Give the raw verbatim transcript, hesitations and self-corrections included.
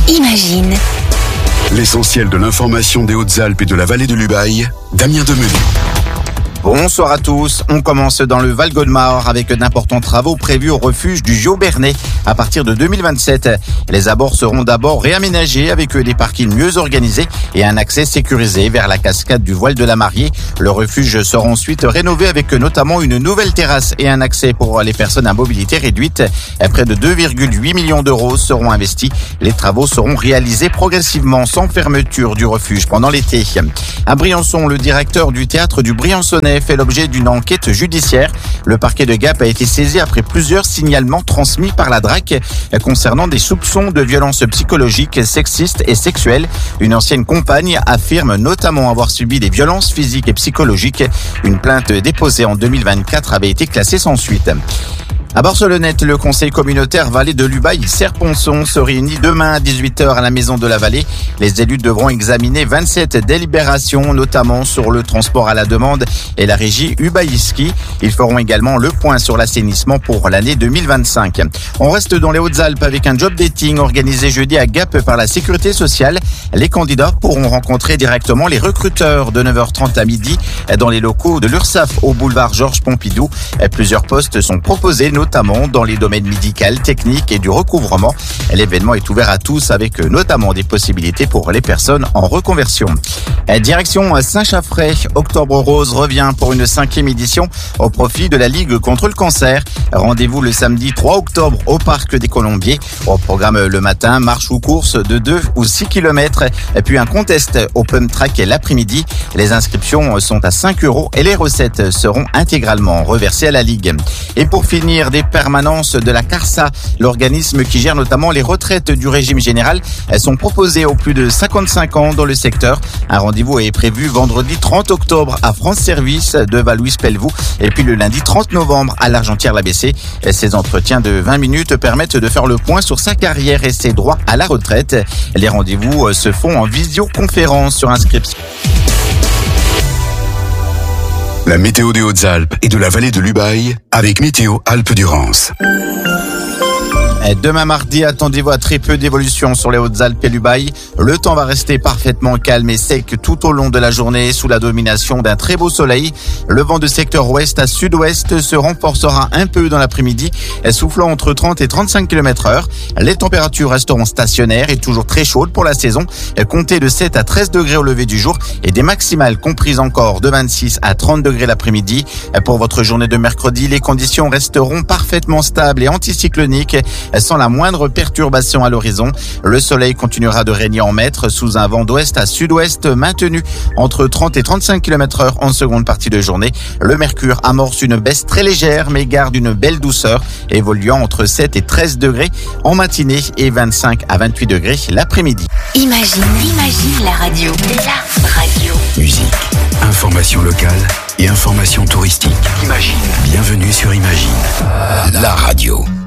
Imagine. L'essentiel de l'information des Hautes-Alpes et de la vallée de l'Ubaye, Damien Demenu. Bonsoir à tous. On commence dans le Val-Godemar avec d'importants travaux prévus au refuge du Giau-Bernay à partir de deux mille vingt-sept. Les abords seront d'abord réaménagés avec des parkings mieux organisés et un accès sécurisé vers la cascade du Voile de la Mariée. Le refuge sera ensuite rénové avec notamment une nouvelle terrasse et un accès pour les personnes à mobilité réduite. Près de deux virgule huit millions d'euros seront investis. Les travaux seront réalisés progressivement sans fermeture du refuge pendant l'été. À Briançon, le directeur du théâtre du Briançonnais fait l'objet d'une enquête judiciaire. Le parquet de Gap a été saisi après plusieurs signalements transmis par la D R A C concernant des soupçons de violences psychologiques, sexistes et sexuelles. Une ancienne compagne affirme notamment avoir subi des violences physiques et psychologiques. Une plainte déposée en deux mille vingt-quatre avait été classée sans suite. À Barcelonnette, le conseil communautaire Vallée de l'Ubaye-Serponçon se réunit demain à dix-huit heures à la Maison de la Vallée. Les élus devront examiner vingt-sept délibérations, notamment sur le transport à la demande et la régie Ubaïski. Ils feront également le point sur l'assainissement pour l'année deux mille vingt-cinq. On reste dans les Hautes-Alpes avec un job dating organisé jeudi à Gap par la Sécurité sociale. Les candidats pourront rencontrer directement les recruteurs de neuf heures trente à midi dans les locaux de l'URSSAF au boulevard Georges Pompidou. Plusieurs postes sont proposés, notamment dans les domaines médical, technique et du recouvrement. L'événement est ouvert à tous avec notamment des possibilités pour les personnes en reconversion. Direction Saint-Chaffray, Octobre Rose revient pour une cinquième édition au profit de la Ligue contre le cancer. Rendez-vous le samedi trois octobre au Parc des Colombiers. Au programme le matin, marche ou course de deux ou six kilomètres, puis un contest open track l'après-midi. Les inscriptions sont à cinq euros et les recettes seront intégralement reversées à la Ligue. Et pour finir, des permanences de la CARSA, l'organisme qui gère notamment les retraites du régime général. Elles sont proposées aux plus de cinquante-cinq ans dans le secteur. Un rendez-vous est prévu vendredi trente octobre à France Service de Val-Louis-Pelvoux et puis le lundi trente novembre à l'Argentière-l'A B C. Ces entretiens de vingt minutes permettent de faire le point sur sa carrière et ses droits à la retraite. Les rendez-vous se font en visioconférence sur inscription. La météo des Hautes-Alpes et de la vallée de l'Ubaye avec Météo Alpes-Durance. Demain mardi, attendez-vous à très peu d'évolution sur les Hautes-Alpes et l'Ubaye. Le temps va rester parfaitement calme et sec tout au long de la journée sous la domination d'un très beau soleil. Le vent de secteur ouest à sud-ouest se renforcera un peu dans l'après-midi, soufflant entre trente et trente-cinq kilomètres heure. Les températures resteront stationnaires et toujours très chaudes pour la saison. Comptez de sept à treize degrés au lever du jour et des maximales comprises encore de vingt-six à trente degrés l'après-midi. Pour votre journée de mercredi, les conditions resteront parfaitement stables et anticycloniques, sans la moindre perturbation à l'horizon. Le soleil continuera de régner en maître sous un vent d'ouest à sud-ouest maintenu entre trente et trente-cinq kilomètres heure en seconde partie de journée. Le mercure amorce une baisse très légère mais garde une belle douceur, évoluant entre sept et treize degrés en matinée et vingt-cinq à vingt-huit degrés l'après-midi. Imagine, imagine la radio. La radio. Musique, information locale et information touristique. Imagine. Bienvenue sur Imagine, la radio.